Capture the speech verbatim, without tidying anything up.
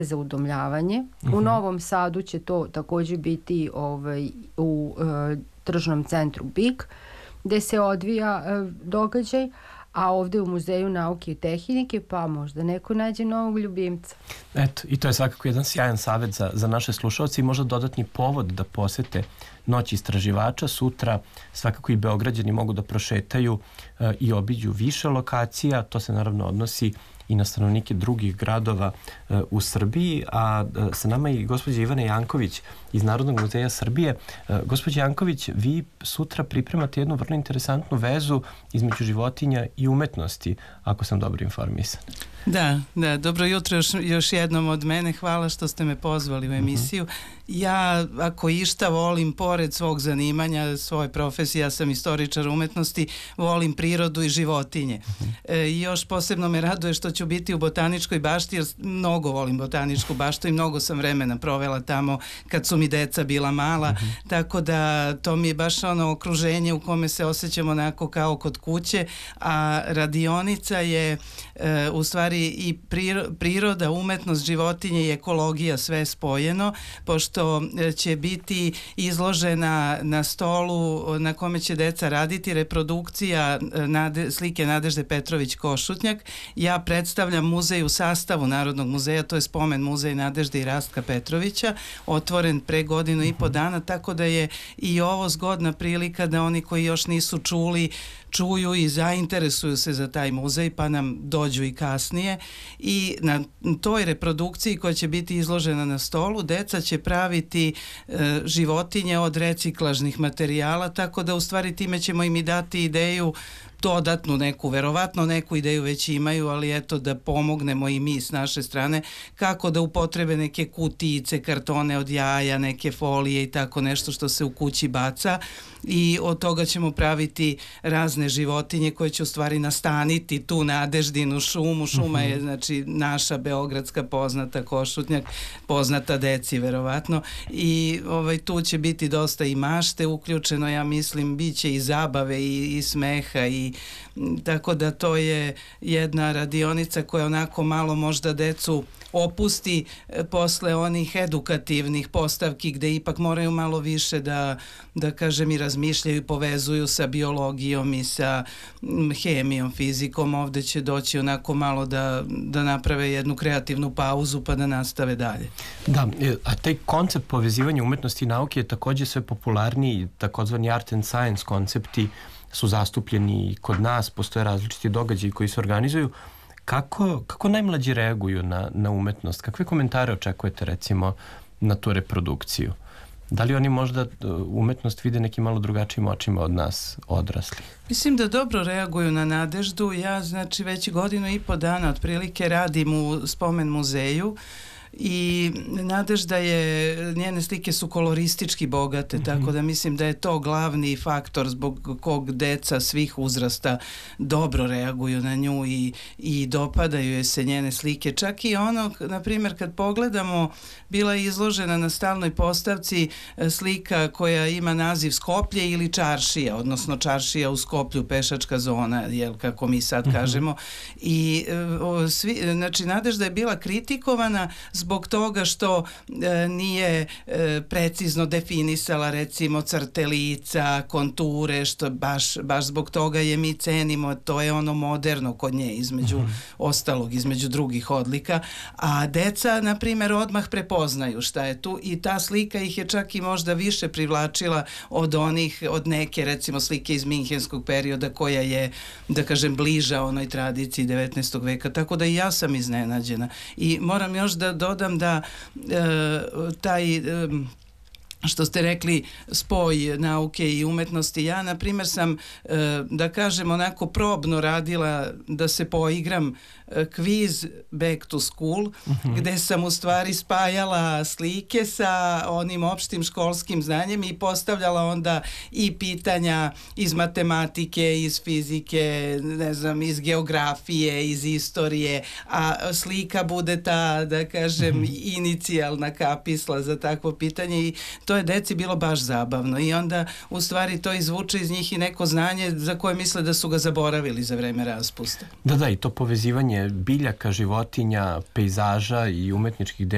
za udomljavanje. Mhm. U Novom Sadu će to također biti ovaj, u e, tržnom centru B I K, gde se odvija e, događaj, a ovde u Muzeju nauke i tehnike pa možda neko nađe novog ljubimca. Eto, i to je svakako jedan sjajan savjet za, za naše slušalce i možda dodatni povod da posete Noć istraživača. Sutra svakako i Beograđani mogu da prošetaju e, i obiđu više lokacija. To se naravno odnosi i na stanovnike drugih gradova e, u Srbiji, a e, sa nama je i gospođa Ivana Janković iz Narodnog muzeja Srbije. E, gospođa Janković, vi sutra pripremate jednu vrlo interesantnu vezu između životinja i umetnosti, ako sam dobro informisan. Da, da, dobro jutro još, još jednom od mene, hvala što ste me pozvali u emisiju. Mm-hmm. Ja, ako išta, volim pored svog zanimanja, svoje profesije, ja sam istoričar umetnosti, volim prirodu i životinje. Mm-hmm. E, još posebno me raduje što ću biti u Botaničkoj bašti, jer mnogo volim Botaničku baštu i mnogo sam vremena provela tamo kad su mi deca bila mala, mm-hmm. tako da to mi je baš ono okruženje u kome se osjećam onako kao kod kuće, a radionica je e, u stvari i priroda, umetnost, životinje i ekologija, sve spojeno, pošto će biti izložena na stolu na kome će deca raditi reprodukcija nade, slike Nadežde Petrović-Košutnjak. Ja predstavljam muzej u sastavu Narodnog muzeja, to je spomen muzej Nadežde i Rastka Petrovića, otvoren pre godinu i po dana, tako da je i ovo zgodna prilika da oni koji još nisu čuli, čuju i zainteresuju se za taj muzej, pa nam dođu i kasnije. I na toj reprodukciji koja će biti izložena na stolu, deca će praviti e, životinje od reciklažnih materijala, tako da u stvari time ćemo im i dati ideju dodatnu neku, verovatno neku ideju već imaju, ali eto da pomognemo i mi s naše strane kako da upotrebe neke kutice, kartone od jaja, neke folije i tako nešto što se u kući baca, i od toga ćemo praviti razne životinje koje će u stvari nastaniti tu Nadeždinu šumu. Šuma je znači naša beogradska poznata, Košutnjak, poznata deci verovatno, i ovaj, tu će biti dosta i mašte uključeno, ja mislim, bit će i zabave i, i smeha, i tako da to je jedna radionica koja onako malo možda decu opusti e, posle onih edukativnih postavki gde ipak moraju malo više da, da kažem, i razmišljaju i povezuju sa biologijom i sa m, hemijom, fizikom. Ovde će doći onako malo da, da naprave jednu kreativnu pauzu pa da nastave dalje. Da, a taj koncept povezivanja umetnosti i nauke je također sve popularniji, takozvani art and science koncepti su zastupljeni kod nas, postoje različiti događaji koji se organizuju. Kako, kako najmlađi reaguju na, na umetnost? Kakve komentare očekujete recimo na tu reprodukciju? Da li oni možda umetnost vide nekim malo drugačijim očima od nas odrasli? Mislim da dobro reaguju na Nadeždu. Ja znači već godinu i po dana otprilike radim u spomen muzeju i Nadežda je, njene slike su koloristički bogate, mm-hmm. tako da mislim da je to glavni faktor zbog kog deca svih uzrasta dobro reaguju na nju i, i dopadaju joj se njene slike. Čak i ono, na primjer, kad pogledamo, bila je izložena na stalnoj postavci slika koja ima naziv Skoplje ili Čaršija, odnosno Čaršija u Skoplju, pešačka zona, jel, kako mi sad mm-hmm. kažemo. I o, svi, znači Nadežda je bila kritikovana zbog toga što e, nije e, precizno definisala recimo crte lica, konture, što baš, baš zbog toga je mi cenimo, to je ono moderno kod nje između mm-hmm. ostalog, između drugih odlika, a deca na primjer odmah prepoznaju šta je tu i ta slika ih je čak i možda više privlačila od onih, od neke recimo slike iz minhenskog perioda koja je, da kažem, bliža onoj tradiciji devetnaestog veka, tako da i ja sam iznenađena. I moram još da dodam da e, taj e, što ste rekli, spoj nauke i umetnosti. Ja, na primjer, sam, e, da kažem, onako probno radila da se poigram e, kviz Back to School, uh-huh. gde sam u stvari spajala slike sa onim opštim školskim znanjem i postavljala onda i pitanja iz matematike, iz fizike, ne znam, iz geografije, iz istorije, a slika bude ta, da kažem, uh-huh. inicijalna kapisla za takvo pitanje i to je deci bilo baš zabavno i onda u stvari to izvuče iz njih i neko znanje za koje misle da su ga zaboravili za vreme raspusta. Da, da, i to povezivanje biljaka, životinja, pejzaža i umetničkih dela